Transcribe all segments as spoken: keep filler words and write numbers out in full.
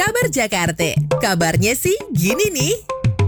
Kabar Jakarta, kabarnya sih gini nih.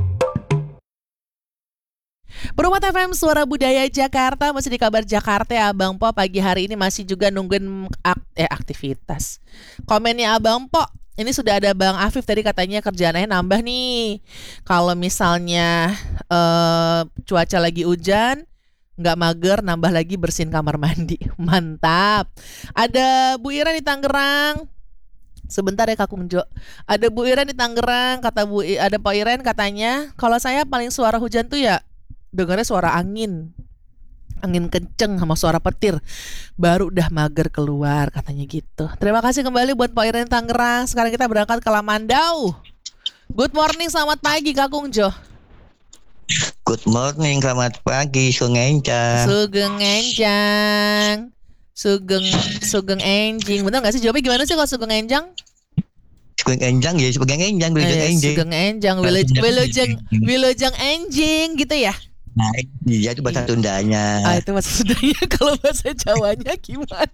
Perumat F M Suara Budaya Jakarta, masih di Kabar Jakarta ya Abang Po. Pagi hari ini masih juga nungguin ak- eh, aktivitas komennya Abang Po. Ini sudah ada Bang Afif tadi katanya kerjaannya nambah nih. Kalau misalnya eh, cuaca lagi hujan, nggak mager, nambah lagi bersihin kamar mandi. Mantap. Ada Bu Ira di Tangerang. Sebentar ya Kak Kungjo. Ada Bu Iren di Tangerang, kata Bu I, ada Pak Iren katanya, kalau saya paling suara hujan tuh ya dengarnya suara angin. Angin kenceng sama suara petir. Baru udah mager keluar katanya gitu. Terima kasih kembali buat Pak Iren Tangerang. Sekarang kita berangkat ke Lamandau. Good morning, selamat pagi Kak Kungjo. Good morning, selamat pagi Sugeng Enjang. Sugeng Enjang. Sugeng Sugeng Enjing. Bener gak sih jawabnya gimana sih kalau Sugeng Enjang? Sugeng Enjang ya, Sugeng Enjang, Wilujeng Eh, Enjing. Sugeng Enjang, Wilujeng Wilujeng Wilujeng Enjing gitu ya. Nah, iya itu bahasa Sundanya. Ah, itu bahasa Sundanya. Kalau bahasa Jawanya gimana?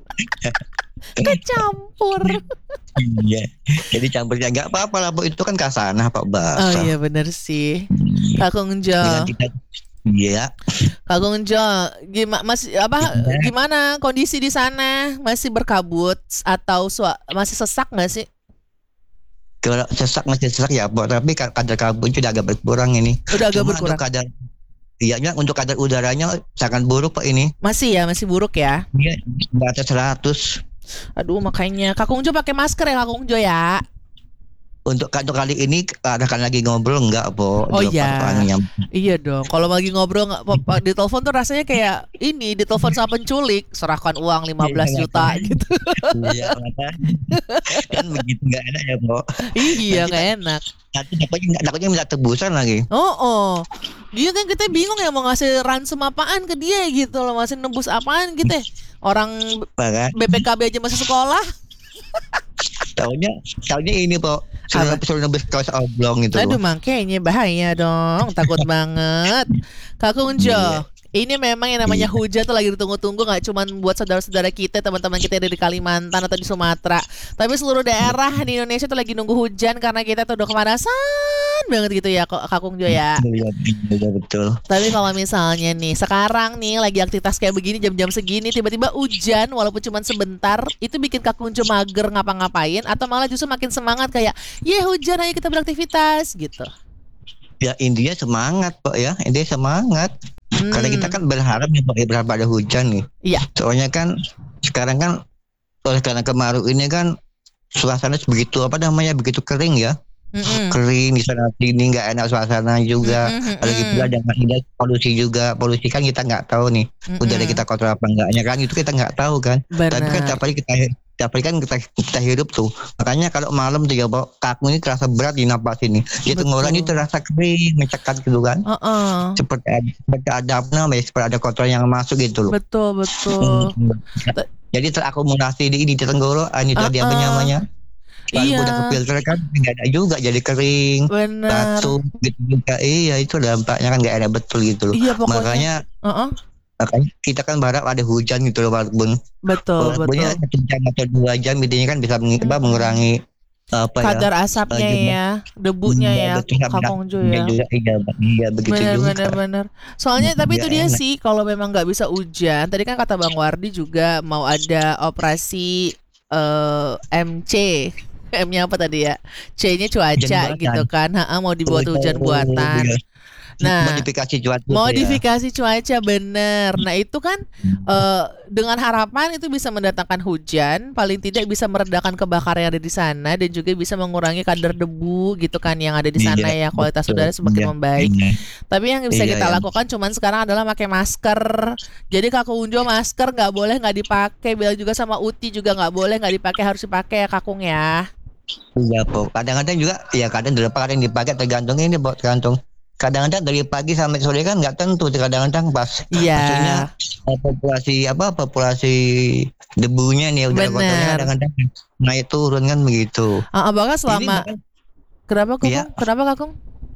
Kecampur. Iya. Jadi campurnya enggak apa-apa lah, Bu. Itu kan kasanah Pak Oh bahasa. iya benar sih. Kak Kungjo. Dengan kita Iya. Kak Kungjo, gimana masih apa gimana kondisi di sana? Masih berkabut atau sua, masih sesak enggak sih? Kalau sesak masih sesak ya, Bu. Tapi kadar kabut sudah agak berkurang ini. Udah agak Cuma berkurang. Untuk kadar Iya, untuk kadar udaranya sangat buruk Pak ini. Masih ya, masih buruk ya. Iya, di atas seratus. Aduh, makanya Kak Kungjo pakai masker ya Kak Kungjo ya. Untuk untuk kali ini kan lagi ngobrol enggak, Po? Oh iya. Iya dong. Kalau lagi ngobrol nggak di telepon tuh rasanya kayak ini, di telepon sama penculik, serahkan uang lima belas juta gitu. Iya, kan begitu enggak enak ya, Po. Iya, enggak enak. Nanti dapatnya enggak dapatnya minta tebusan lagi. Oh, oh. Iya kan kita bingung ya mau ngasih ransom apaan ke dia gitu loh, masih nembus apaan gitu ya. Orang B P K B aja masih sekolah. Taunya, taunya ini Po, suruh suruh nebus kaos oblong gitu. Aduh, makanya bahaya dong, takut banget. Kak Kungjo, iya. Ini memang yang namanya iya. Hujan tuh lagi ditunggu-tunggu, gak cuma buat saudara-saudara kita, teman-teman kita yang ada di Kalimantan atau di Sumatera, tapi seluruh daerah di Indonesia tuh lagi nunggu hujan karena kita tuh udah kepanasan banget gitu ya Kak Kungjo ya. Iya, iya betul. Tapi kalau misalnya nih sekarang nih lagi aktivitas kayak begini jam-jam segini tiba-tiba hujan walaupun cuma sebentar, itu bikin Kak Kungjo mager ngapa-ngapain atau malah justru makin semangat kayak, "Ye hujan, ayo kita beraktivitas" gitu. Ya intinya semangat Pak ya, intinya semangat. Hmm. Karena kita kan berharap nih Pak, berharap ada hujan nih. Iya. Soalnya kan sekarang kan oleh karena kemarau ini kan suasana begitu apa namanya begitu kering ya. Mm-hmm. Kering di sana sini nggak enak suasana juga. Mm-hmm. Lagi pula dengan ada polusi juga. Polusi kan kita nggak tahu nih. Mm-hmm. Udara kita kotor apa enggaknya kan itu kita nggak tahu kan. Benar. Tapi kan tiap hari kita tiap hari kan kita, kita hidup tuh. Makanya kalau malam tuh ya Pak, kaku ini terasa berat di napas ini. Di tenggorokan itu terasa kering, mencekat gitu kan. Uh-uh. Seperti ada, seperti ada apa namanya, seperti ada kotoran yang masuk gitu loh. Betul betul. Jadi terakumulasi di ini di tenggorokan itu uh-uh. dia apa namanya. Kalau iya. udah kefilter kan nggak ada juga jadi kering, batu gitu juga. Iya itu dampaknya kan nggak enak betul gitu loh. Iya, makanya, uh-uh. makanya kita kan berharap ada hujan gitu loh walaupun. Betul walaupun betul. Satu jam atau dua jam intinya kan bisa meng- hmm. mengurangi apa kadar ya, asapnya uh, ya, debunya ya, Kak Kungjo ya. Juga, iya, iya begitu bener, juga. Bener bener. Soalnya tapi itu dia enak. Sih kalau memang nggak bisa hujan. Tadi kan kata Bang Wardi juga mau ada operasi uh, M C. M-nya apa tadi ya? C-nya cuaca gitu kan. Ha, mau dibuat hujan buatan. Nah, modifikasi cuaca. Modifikasi ya. Cuaca bener. Nah, itu kan hmm. uh, dengan harapan itu bisa mendatangkan hujan, paling tidak bisa meredakan kebakaran yang ada di sana dan juga bisa mengurangi kadar debu gitu kan yang ada di sana iya, ya, kualitas udara semakin iya, membaik. Iya. Tapi yang bisa iya, kita iya. lakukan cuman sekarang adalah pakai masker. Jadi Kak Kungjo masker nggak boleh nggak dipakai, Bel juga sama Uti juga nggak boleh nggak dipakai, harus dipakai ya Kakung ya. Iya Po, kadang-kadang juga ya kadang dilepas kadang dipakai tergantung ini Bo, tergantung. Kadang-kadang dari pagi sampai sore kan nggak tentu, kadang-kadang pas iya. maksudnya populasi apa populasi debunya nih udah kotornya kadang-kadang naik turun kan begitu. Ah, bahkan selama bahkan, kenapa Kakung? Ya. Kenapa Kakung?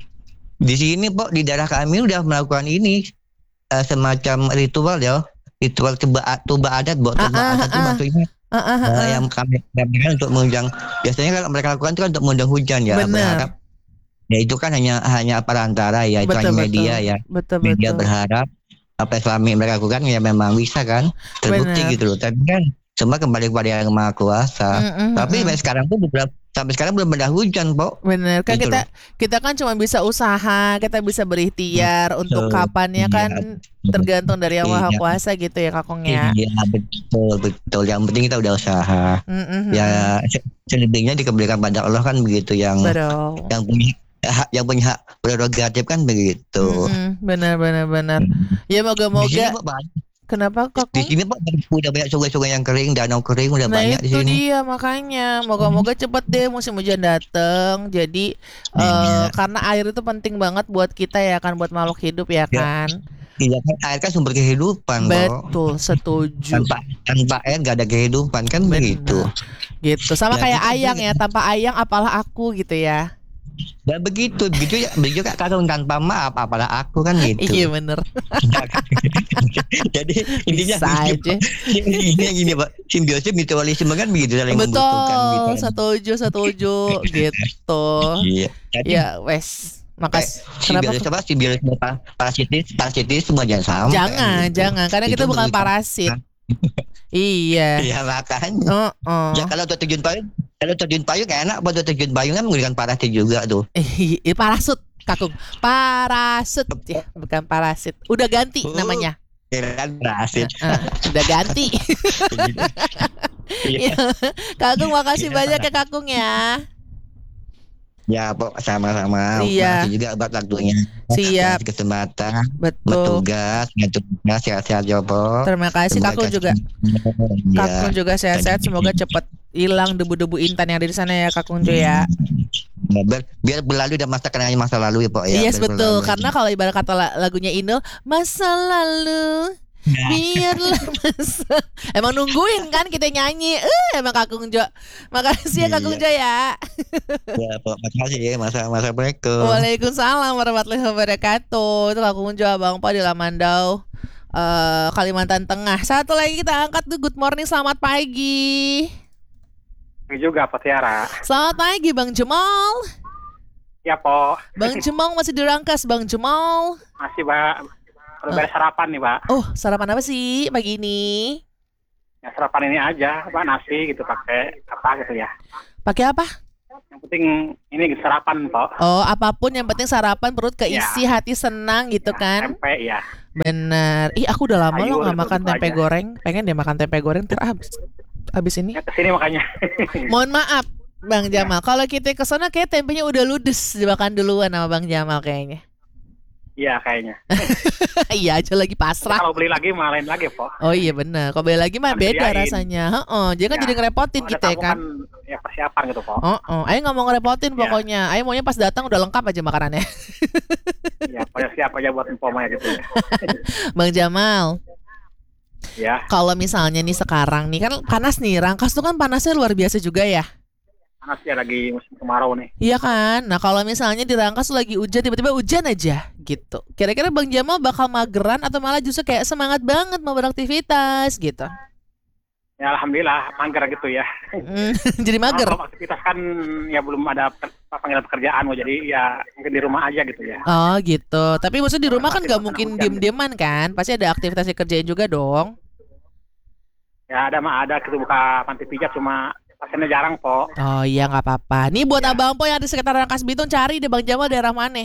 Di sini Po di daerah kami udah melakukan ini uh, semacam ritual ya, ritual tuba tuba adat Bo, tuba ah, adat ah, itu ah. maksudnya Uh, uh, uh, Nah, uh. yang kami lakukan untuk mengundang, biasanya kan mereka lakukan itu kan untuk mengundang hujan ya, Bener. berharap. Ya itu kan hanya hanya perantara ya, itu Betul hanya betul. media ya. Betul Media betul. berharap apa yang selama ini mereka lakukan ya memang bisa kan terbukti Bener. gitu loh. Tapi kan semua kembali kepada yang maha kuasa. Mm, mm, Tapi mm. sampai sekarang pun beberapa sampai sekarang belum ada hujan, Pok. Bener kan Gitu kita loh. kita kan cuma bisa usaha, kita bisa berikhtiar untuk Betul. kapannya Iya, kan betul. tergantung dari yang maha Iya, kuasa gitu ya Kakung ya. iya betul betul. Yang penting kita udah usaha. Mm, mm, mm, Ya mm. se- selebihnya dikembalikan pada Allah kan begitu, yang Betul. yang punya hak yang punya hak prerogatif kan begitu. Mm, mm. Benar benar benar. Ya Di sini moga-moga. Pak banyak. Kenapa Di Kakung? sini Pak udah banyak sungai-sungai yang kering, danau kering udah Nah banyak di itu sini. dia makanya moga-moga cepet deh musim hujan dateng. Jadi eh Iya. karena air itu penting banget buat kita ya kan, buat makhluk hidup ya Ya, kan. iya kan air kan sumber kehidupan, Pok. Betul, setuju. Tanpa tanpa air gak ada kehidupan kan begitu. Benar. Gitu. Sama Ya kayak kita ayang juga- ya, tanpa ayang apalah aku gitu ya. Dan begitu, begitu ya, begitu juga kalau tanpa maaf apalah aku kan gitu. Iya bener. Jadi intinya Bisa gini, aja. Pak. Intinya gini Pak, simbiosis mutualisme kan begitu, saling membutuhkan gitu. Betul, setuju, setuju gitu. Iya. Jadi Ya wes. Makasih. Kenapa? simbiosis apa? Simbiosis pa- parasitis, parasitis semua jangan sampai. Jangan, gitu. jangan. Karena kita Itu bukan merugikan. parasit. Iya. Iya makanya. Oh, oh. Ya kalau untuk terjun payung, kalau terjun payung enak, buat terjun payung kan menggunakan parasit juga tuh. Eh, parasut, Kakung. Parasut ya, bukan parasit. Udah ganti Oh. namanya. Ya kan parasit. Eh, udah ganti. Iya. Ya, Kakung makasih Iya, banyak ya Kakung ya. Ya, Pok, sama-sama. Iya. Makasih juga buat waktunya. Siap. Kasih kesempatan, Betul. bertugas, bertugas sehat-sehat ya, Pok. Terima kasih Semoga Kakung juga. Iya. Kakung juga sehat-sehat. Semoga cepat hilang debu-debu intan yang ada di sana ya Kakung Jo ya. Ya, biar, biar berlalu dan masa kenanya masa lalu ya, Pok ya. Yes Biar betul. berlalu. Karena kalau ibarat kata la- lagunya Inul, masa lalu Nah, biarlah masa. Emang nungguin kan kita nyanyi. Eh emang Kakung Jo. Makasih ya Kakung Iya. Jo ya. ya, Pok, makasih ya, masa masa Assalamualaikum. Waalaikumsalam warahmatullahi wabarakatuh. Itu Kakung Jo Abang Po di Lamandau, eh, Kalimantan Tengah. Satu lagi kita angkat tuh. Good morning, selamat pagi. Ini juga Pak Tiara. Selamat pagi Bang Jemal. Ya Po, Bang Jemal masih di Rangkas Bang Jemal. masih Pak. Udah beres sarapan nih Pak. Oh sarapan apa sih pagi ini? Ya sarapan ini aja, Pak, nasi gitu pakai apa gitu ya. Pakai apa? Yang penting ini sarapan Po. Oh apapun yang penting sarapan, perut keisi, hati senang gitu kan. Tempe ya. Bener. Ih aku udah lama Sayur loh nggak itu makan gitu tempe aja. goreng. Pengen deh makan tempe goreng ntar habis habis ini. Ya kesini makanya. Mohon maaf Bang Jamal, kalau kita kesana kayak tempenya udah ludes dimakan duluan sama Bang Jamal kayaknya. Iya kayaknya. Iya aja lagi pasrah. Kalau beli lagi malah lain lagi Po. Oh iya bener. Kalau beli lagi mah Harus beda diain. rasanya. Heeh, jadi kan Ya, jadi ngerepotin Kalau ada kita ya tamu kan. Ya persiapan gitu Po. Oh, oh. Ayo nggak mau ngerepotin Ya. pokoknya. Ayo maunya pas datang udah lengkap aja makanannya. Ya pokoknya siap aja buat empomanya gitu ya. Bang Jamal, Ya, kalau misalnya nih sekarang nih kan panas nih, Rangkas tuh kan panasnya luar biasa juga ya. panas ya lagi musim kemarau nih. Iya kan? Nah kalau misalnya di Rangkas tuh lagi hujan, tiba-tiba hujan aja gitu. Kira-kira Bang Jamal bakal mageran atau malah justru kayak semangat banget mau beraktivitas gitu? Ya alhamdulillah mager gitu ya. Mm, jadi mager. Kalau aktivitas kan ya belum ada pe- panggilan pekerjaan mau jadi ya mungkin di rumah aja gitu ya. Oh gitu. Tapi maksudnya di rumah kan Pasti nggak makan mungkin hujan. diem-dieman kan? Pasti ada aktivitas dikerjain juga dong. Ya ada mah ada gitu buka panti pijat cuma pasiennya jarang Po. Oh iya nggak apa-apa. Nih buat Ya. Abang Po yang di sekitar Rangkas Bitung cari deh Bang Jamal daerah mana?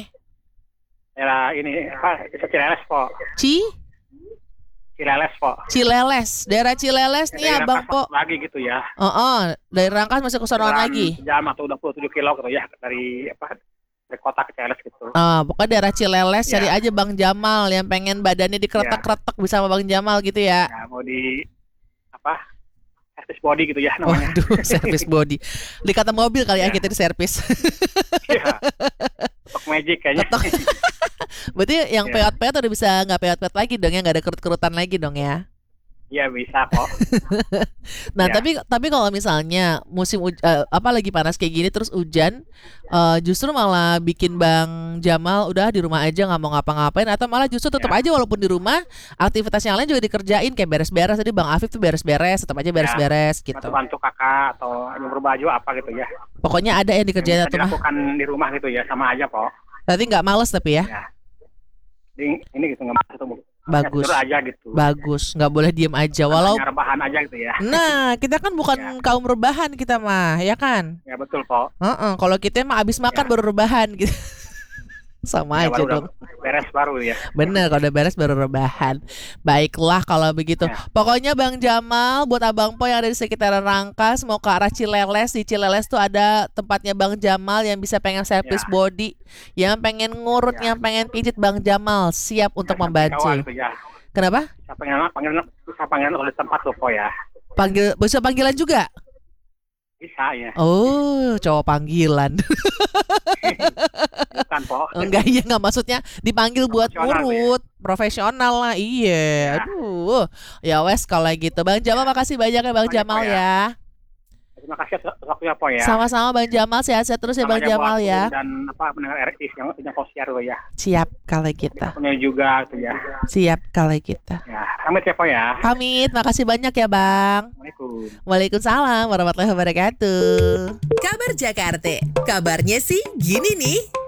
Ya ini apa bisa Cileles Po. Ci Cileles Po. Cileles, daerah Cileles nih Dari Abang Rangkas Po. lagi gitu ya. Oh, oh, dari Rangkas masih ke sonoan Jalan lagi. Jam atau dua puluh tujuh kilo gitu ya dari apa dari kota ke Cileles gitu. Oh, pokoknya daerah Cileles Ya. cari aja Bang Jamal yang pengen badannya dikretek-kretek bisa sama Bang Jamal gitu ya. Ya mau di apa service body gitu ya namanya. Waduh, service body. Dikata mobil kali ya, Ya. kita di servis. Iya. Untuk magic kayaknya. Ketok. Berarti yang Ya. peot-peot udah bisa nggak peot-peot lagi dong ya, nggak ada kerut-kerutan lagi dong ya. Iya bisa kok. Nah, Ya. tapi tapi kalau misalnya musim uj- eh, apa lagi panas kayak gini terus hujan, eh, justru malah bikin Bang Jamal udah di rumah aja nggak mau ngapa-ngapain, atau malah justru tetap Ya. aja walaupun di rumah aktivitas yang lain juga dikerjain kayak beres-beres. Tadi Bang Afif tuh beres-beres, tetap aja beres-beres gitu. Bantu-bantu kakak atau nyumbur baju apa gitu ya. Pokoknya ada yang Yang dikerjain bisa atau mah. dilakukan di rumah gitu ya, sama aja kok. Berarti nggak males tapi ya. Ya. Ini, ini gitu nggak masuk tuh. Bagus. Tidur aja gitu. Bagus, nggak boleh diem aja. Walau Hanya rebahan aja gitu ya. Nah, kita kan bukan Ya. kaum rebahan kita mah, ya kan? Ya betul kok. Heeh, kalau kita mah abis makan Ya. baru rebahan gitu. Sama Ya, aja baru dong. udah beres baru ya. Bener, kalau udah beres baru rebahan. Baiklah kalau begitu. Ya. Pokoknya Bang Jamal, buat Abang Po yang ada di sekitaran Rangkas, mau ke arah Cileles, di Cileles tuh ada tempatnya Bang Jamal yang bisa pengen servis Ya. body, yang pengen ngurut, Ya. yang pengen pijit, Bang Jamal siap untuk Bisa membantu. kawal gitu ya. Kenapa? Bisa panggilan, panggilan, bisa panggilan oleh tempat tuh kok ya. Panggil, bisa panggilan juga? Bisa ya. Oh, cowok panggilan. Bukan kok. Enggak, iya nggak, maksudnya dipanggil buat Profesional, ngurut, profesional lah. Iya. Ya. Aduh. Ya wes kalau gitu. Bang Jamal makasih banyak ya Bang Banyak, Jamal Pak, ya. ya. Terima kasih atas waktunya po ya. Sama-sama Bang Jamal, sehat-sehat terus ya Sama Bang aja Jamal buat ya. dan apa pendengar R I yang punya kosiar ya. Siap kalau kita. Punya juga tuh ya. Siap kalau kita. Ya, pamit ya po ya. Pamit, makasih banyak ya Bang. Assalamualaikum. Waalaikumsalam warahmatullahi wabarakatuh. Kabar Jakarta, kabarnya sih gini nih.